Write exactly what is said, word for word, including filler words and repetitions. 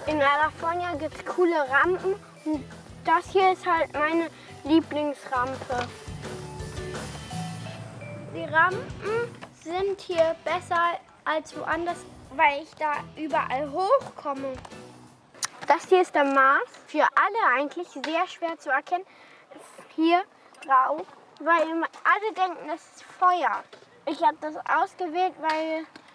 In California gibt es coole Rampen und das hier ist halt meine Lieblingsrampe. Die Rampen sind hier besser als woanders, weil ich da überall hochkomme. Das hier ist der Mars. Für alle eigentlich sehr schwer zu erkennen. Hier drauf, weil alle denken, das ist Feuer. Ich habe das ausgewählt, weil